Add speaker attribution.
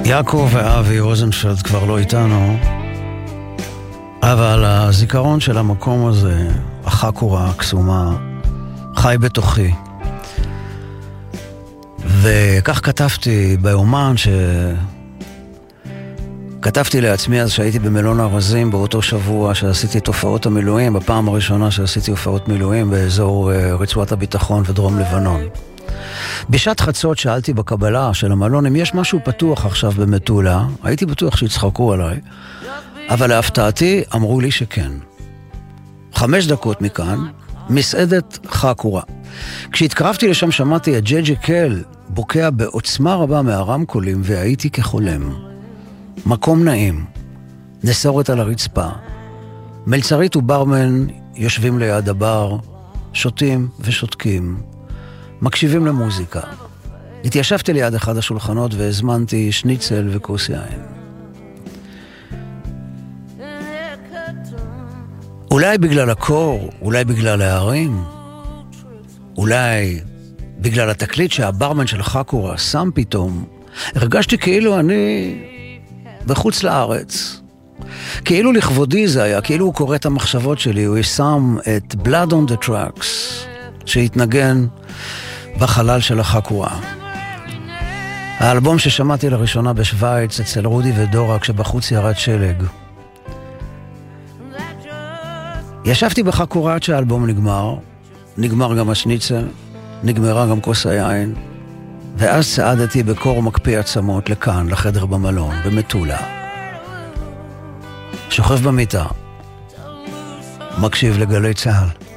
Speaker 1: יעקב ואבי רוזנפלד כבר לא איתנו, אבל הזיכרון של המקום הזה, החקורה הקסומה, חי בתוכי. וכך כתבתי ביומן כתבתי לעצמי אז שהייתי במלון ארזים באותו שבוע שעשיתי את הופעות המילואים, בפעם הראשונה שעשיתי הופעות מילואים באזור רצועת הביטחון ודרום לבנון. בשעת חצות שאלתי בקבלה של המלון אם יש משהו פתוח עכשיו במטולה, הייתי בטוח שיצחקו עליי, אבל להפתעתי אמרו לי שכן. 5 דקות מכאן, מסעדת חקורה. כשהתקרבתי לשם שמעתי את ג'ג'י קל בוקע בעוצמה רבה מהרמקולים והייתי כחולם. מקום נעים, נסורת על הרצפה, מלצרית וברמן יושבים ליד הבר, שותים ושותקים, מקשיבים למוזיקה. התיישבתי ליד אחד השולחנות והזמנתי שניצל וכוס יין. אולי בגלל הקור, אולי בגלל הערים, אולי בגלל התקליט שהברמן של חקורה שם פתאום, הרגשתי כאילו אני בחוץ לארץ. כאילו לכבודי זה היה, כאילו הוא קורא את המחשבות שלי, הוא שם את Blood on the Tracks, שהתנגן בחלל של החקורה. האלבום ששמעתי לראשונה בשוויץ אצל רודי ודורה כשבחוץ ירד שלג. ישבתי בחקורה עד שהאלבום נגמר גם השניצל, נגמרה גם כוס היין, ואז צעדתי בקור מקפיא עצמות לכאן, לחדר במלון, במטולה. שוכב במיטה, מקשיב לגלי צהל.